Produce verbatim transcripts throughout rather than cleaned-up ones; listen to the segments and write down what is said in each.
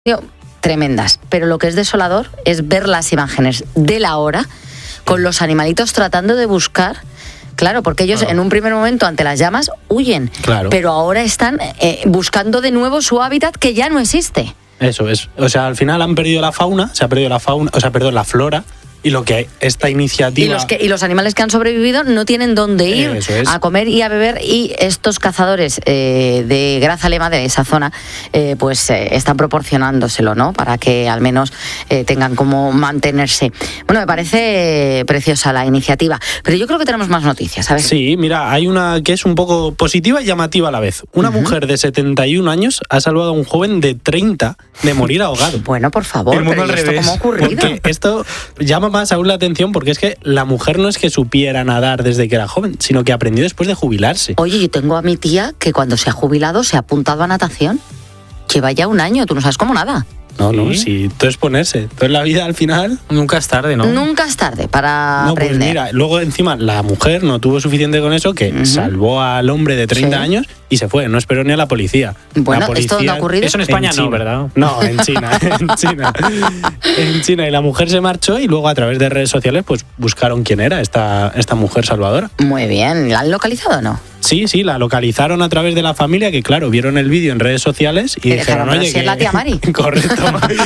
tremendas, pero lo que es desolador es ver las imágenes de la hora con los animalitos tratando de buscar. Claro, porque ellos claro. en un primer momento ante las llamas huyen, claro. pero ahora están eh, buscando de nuevo su hábitat que ya no existe. Eso es, o sea, al final han perdido la fauna, se ha perdido la fauna, o sea, perdón, la flora. Y lo que esta iniciativa... Y los, que, y los animales que han sobrevivido no tienen dónde ir es. a comer y a beber, y estos cazadores eh, de Grazalema, de esa zona, eh, pues eh, están proporcionándoselo, ¿no? Para que al menos eh, tengan cómo mantenerse. Bueno, me parece preciosa la iniciativa, pero yo creo que tenemos más noticias, a ver. Sí, mira, hay una que es un poco positiva y llamativa a la vez. Una uh-huh. mujer de setenta y un años ha salvado a un joven de treinta de morir ahogado. Bueno, por favor, el mundo pero al ¿esto revés. cómo ha ocurrido? Porque esto llama más aún la atención, porque es que la mujer no es que supiera nadar desde que era joven, sino que aprendió después de jubilarse. Oye, yo tengo a mi tía que cuando se ha jubilado se ha apuntado a natación. Lleva ya un año, tú no sabes cómo nada. No, no, sí, todo es ponerse. Todo en la vida al final... Nunca es tarde, ¿no? Nunca es tarde para no, aprender. Pues mira, luego encima la mujer no tuvo suficiente con eso, que uh-huh. salvó al hombre de treinta sí. años y se fue, no esperó ni a la policía. Bueno, la policía, ¿esto no ha ocurrido? Eso en España en no, China. ¿verdad? No, en China, en China. En China. Y la mujer se marchó y luego a través de redes sociales pues buscaron quién era esta, esta mujer salvadora. Muy bien, ¿la han localizado o no? Sí, sí, la localizaron a través de la familia, que claro, vieron el vídeo en redes sociales y, y dijeron, oye, si que... es la tía Mari. Correcto.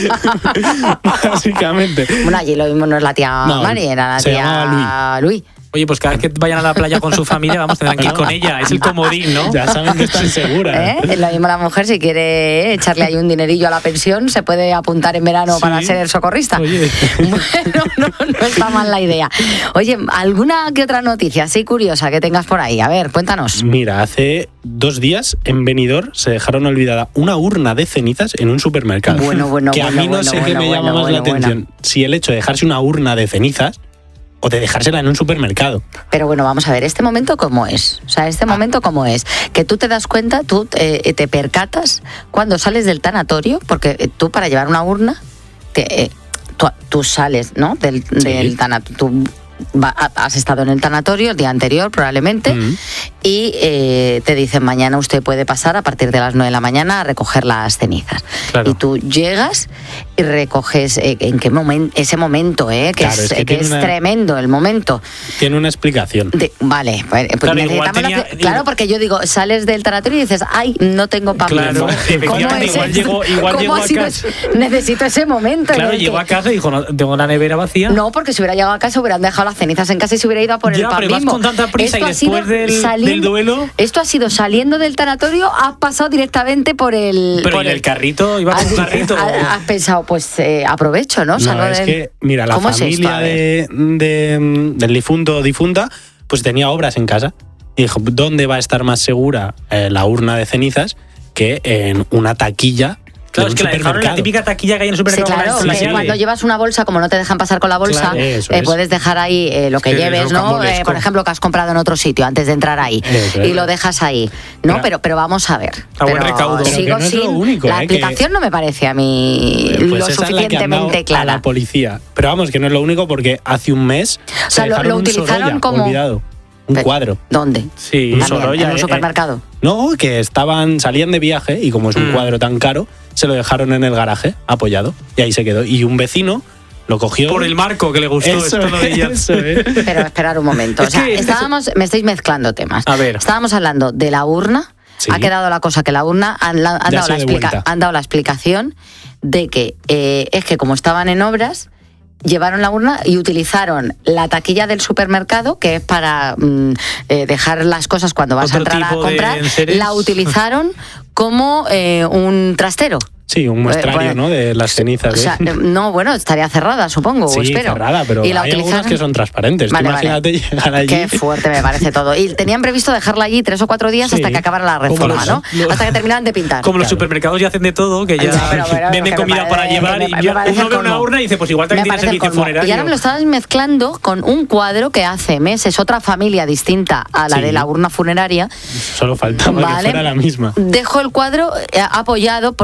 Básicamente. Bueno, allí lo mismo no es la tía no, Mari, era la se tía Luis. Oye, pues cada vez que vayan a la playa con su familia, vamos, tendrán que ir con ella. Es el comodín, ¿no? Ya saben que están seguras. ¿Eh? Lo mismo la mujer, si quiere echarle ahí un dinerillo a la pensión, se puede apuntar en verano sí. para ser socorrista. Oye. Bueno, no, no está mal la idea. Oye, ¿alguna que otra noticia así curiosa que tengas por ahí? A ver, cuéntanos. Mira, hace dos días en Benidorm se dejaron olvidada una urna de cenizas en un supermercado. Bueno, bueno, que bueno. a mí no bueno, sé bueno, qué me bueno, llama bueno, más bueno, la atención. bueno. Si el hecho de dejarse una urna de cenizas o de dejársela en un supermercado. Pero bueno, vamos a ver, ¿este momento cómo es? O sea, ¿este ah. momento cómo es? Que tú te das cuenta, tú eh, te percatas cuando sales del tanatorio, porque tú para llevar una urna, te, eh, tú, tú sales, ¿no? Del, sí. del tanatorio. Tú va, has estado en el tanatorio el día anterior, probablemente, mm. y eh, te dicen, mañana usted puede pasar a partir de las nueve de la mañana a recoger las cenizas. Claro. Y tú llegas y recoges eh, en qué momento, ese momento, eh, que claro, es, es, que que es una, tremendo el momento. Tiene una explicación. De, vale, pues claro, necesitamos tenía, la, claro, porque yo digo, sales del tanatorio y dices, ay, no tengo pan. Claro, ¿Cómo es igual llegó, igual llegó a casa. Es? Necesito ese momento. Claro, ¿no? llegó a casa y dijo, no, tengo la nevera vacía. No, porque si hubiera llegado a casa hubieran dejado las cenizas en casa y se hubiera ido a por ya, el pan pero mismo. Vas con tanta prisa esto y después del, saliendo, del duelo. Esto ha sido saliendo del tanatorio, has pasado directamente por el. Pero por ¿y el, el carrito? ¿Iba con un carrito? Has pensado, pues eh, aprovecho, ¿no? No, es de... que, mira, la familia es esto, de, de, del difunto o difunta, pues tenía obras en casa. Y dijo, ¿dónde va a estar más segura eh, la urna de cenizas que en una taquilla? Claro, es que la dejaron en la típica taquilla que hay en el supermercado. Sí, claro, sí, que sí. cuando llevas una bolsa, como no te dejan pasar con la bolsa, claro, eh, es. puedes dejar ahí eh, lo que es que lleves, ¿no? Eh, por ejemplo, que has comprado en otro sitio antes de entrar ahí. Eso y es. Lo dejas ahí. No, pero, pero, pero vamos a ver. A buen recaudo. Sigo pero no es sin, lo único, la eh, explicación que... no me parece a mí pues lo esa suficientemente es la que han clara. A la policía. Pero vamos, que no es lo único, porque hace un mes o sea, lo, lo utilizaron Sorolla, como... olvidado. Un cuadro. ¿Dónde? Sí, También, Sorolla, en un supermercado. Eh, no, que estaban, salían de viaje y como es un mm. cuadro tan caro, se lo dejaron en el garaje, apoyado, y ahí se quedó. Y un vecino lo cogió. Por el marco que le gustó. Eso, esto no es, eso es. Pero esperar un momento. O sea, estábamos, me estáis mezclando temas. A ver. Estábamos hablando de la urna. Sí. Ha quedado la cosa que la urna han, han, dado, la explica, han dado la explicación de que eh, es que como estaban en obras, llevaron la urna y utilizaron la taquilla del supermercado, que es para mm, eh, dejar las cosas cuando vas a entrar a comprar, la utilizaron como eh, un trastero. Sí, un muestrario, eh, bueno, ¿no? De las cenizas. O sea, no, bueno, estaría cerrada, supongo, sí, o espero. cerrada, pero y la hay utilizaron... algunas que son transparentes. Vale, imagínate vale. llegar allí. Qué fuerte me parece todo. Y tenían previsto dejarla allí tres o cuatro días sí. hasta que acabara la reforma, ¿no? Los... Hasta que terminaran de pintar. Como claro. los supermercados ya hacen de todo, que ya pero, pero, venden comida parece, para llevar me, y me ya uno ve una urna y dice, pues igual también tiene servicio funerario. Y ahora me lo estabas mezclando con un cuadro que hace meses otra familia distinta a la sí. de la urna funeraria. Solo faltaba vale. que fuera la misma. Dejo el cuadro apoyado porque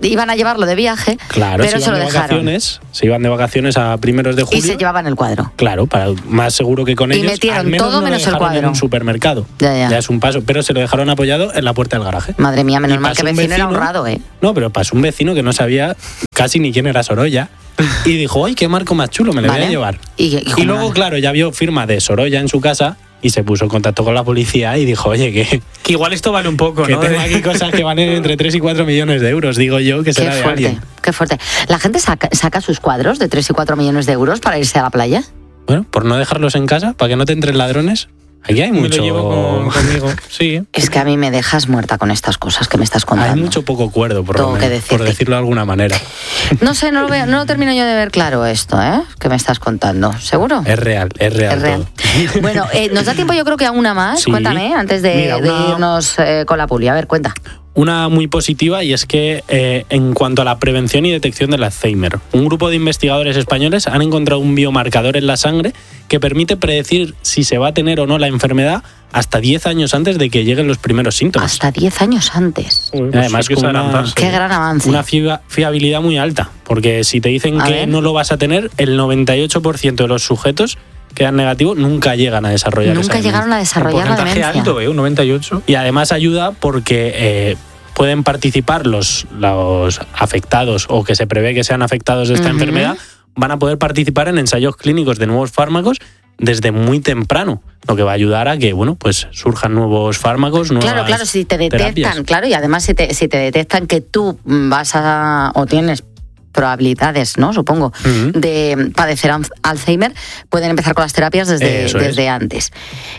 iban a llevarlo de viaje, claro, pero se, se lo de dejaron. Vacaciones, se iban de vacaciones a primeros de julio. Y se llevaban el cuadro. Claro, para más seguro que con y ellos. metieron al menos todo no menos lo el cuadro. En un supermercado. Ya, ya. ya es un paso, pero se lo dejaron apoyado en la puerta del garaje. Madre mía, menos Y mal que pasó un vecino, era vecino- honrado, ¿eh? No, pero pasó un vecino que no sabía casi ni quién era Sorolla. Y dijo, ¡ay, qué marco más chulo! Me lo voy Vale. a llevar. Y, y, Y luego, claro, ya vio firma de Sorolla en su casa y se puso en contacto con la policía y dijo, oye, que, Que igual esto vale un poco, que ¿no? tengo aquí cosas que valen entre tres y cuatro millones de euros, digo yo, que Qué será de fuerte, alguien. qué fuerte. ¿La gente saca, saca sus cuadros de tres y cuatro millones de euros para irse a la playa? Bueno, por no dejarlos en casa, para que no te entren ladrones, aquí hay Me mucho... lo llevo con- conmigo, sí. Es que a mí me dejas muerta con estas cosas que me estás contando. Hay mucho poco cuerdo, por, Tengo lo que menos, por decirte. decirlo de alguna manera. No sé, no lo, veo, no lo termino yo de ver claro esto, ¿eh? Que me estás contando. ¿Seguro? Es real, es real. Es real. todo. Bueno, eh, nos da tiempo yo creo que a una más. Sí. Cuéntame, antes de, Mira, de una- irnos eh, con la puli. A ver, cuenta. Una muy positiva, y es que eh, en cuanto a la prevención y detección del Alzheimer, un grupo de investigadores españoles han encontrado un biomarcador en la sangre que permite predecir si se va a tener o no la enfermedad hasta diez años antes de que lleguen los primeros síntomas. Hasta diez años antes. Uy, pues Además, sí que con es una- adelantarse. Qué gran avance. Una fia- fiabilidad muy alta, porque si te dicen A que ver. no lo vas a tener, el noventa y ocho por ciento de los sujetos que dan negativo nunca llegan a desarrollar esa Nunca demencia. llegaron a Un desarrollar la porcentaje demencia. alto, ¿eh? Un noventa y ocho. Y además ayuda porque eh, pueden participar los, los afectados o que se prevé que sean afectados de esta Ujú. enfermedad, van a poder participar en ensayos clínicos de nuevos fármacos desde muy temprano, lo que va a ayudar a que bueno, pues surjan nuevos fármacos, nuevas Claro, claro, si te detectan, terapias. claro, y además si te, si te detectan que tú vas a o tienes probabilidades, ¿no? Supongo, Ujú. de padecer al- Alzheimer, pueden empezar con las terapias desde, Eso es. desde antes.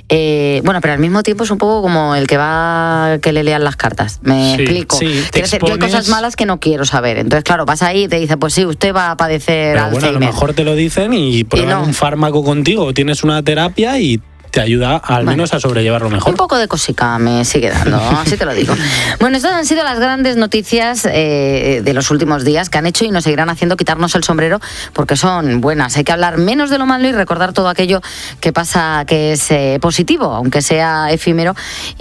Eh, bueno, pero al mismo tiempo es un poco como el que va que le lean las cartas. Me Sí, explico. sí, te Quiero decir, yo hay expones- cosas malas que no quiero saber. Entonces, claro, vas ahí y te dice, pues sí, usted va a padecer Pero bueno, a lo Alzheimer. mejor te lo dicen y prueban no. un fármaco contigo, o tienes una terapia y te ayuda al Bueno. menos a sobrellevarlo mejor. Un poco de cosica me sigue dando, así te lo digo. Bueno, estas han sido las grandes noticias eh, de los últimos días que han hecho y nos seguirán haciendo quitarnos el sombrero porque son buenas. Hay que hablar menos de lo malo y recordar todo aquello que pasa que es eh, positivo, aunque sea efímero,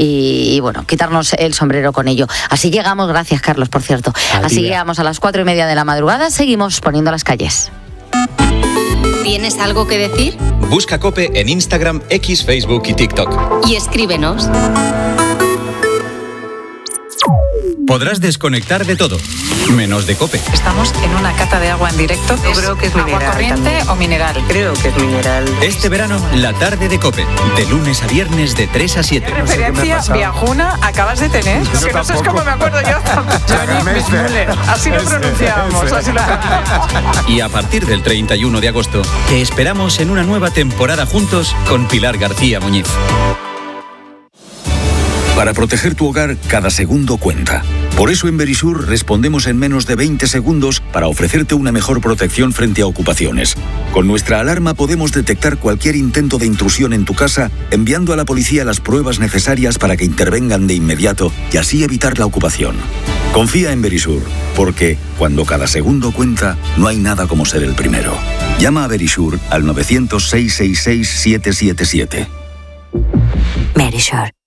y, y bueno, quitarnos el sombrero con ello. Así llegamos, gracias Carlos, por cierto. A ti, Así Bea. llegamos a las cuatro y media de la madrugada, seguimos poniendo las calles. ¿Tienes algo que decir? Busca COPE en Instagram, X, Facebook y TikTok. Y escríbenos. Podrás desconectar de todo, menos de COPE. Estamos en una cata de agua en directo. Yo creo que es agua mineral corriente también. o mineral. Creo que es mineral. Este verano, la tarde de COPE, de lunes a viernes de tres a siete. ¿Qué referencia viajuna acabas de tener? Lo que no sé es cómo me acuerdo yo. Johnny Bismuller. Así lo pronunciamos. Así lo... Y a partir del treinta y uno de agosto, te esperamos en una nueva temporada juntos con Pilar García Muñiz. Para proteger tu hogar, cada segundo cuenta. Por eso en Verisur respondemos en menos de veinte segundos para ofrecerte una mejor protección frente a ocupaciones. Con nuestra alarma podemos detectar cualquier intento de intrusión en tu casa, enviando a la policía las pruebas necesarias para que intervengan de inmediato y así evitar la ocupación. Confía en Verisur, porque cuando cada segundo cuenta, no hay nada como ser el primero. Llama a Verisur al novecientos, seiscientos sesenta y seis, siete siete siete. Verisur.